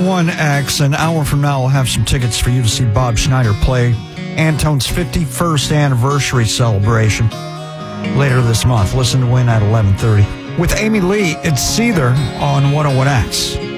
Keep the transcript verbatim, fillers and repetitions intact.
oh one X, an hour from now, we'll have some tickets for you to see Bob Schneider play Antone's fifty-first anniversary celebration later this month. Listen to Win at eleven thirty. With Amy Lee, it's Seether on one oh one X.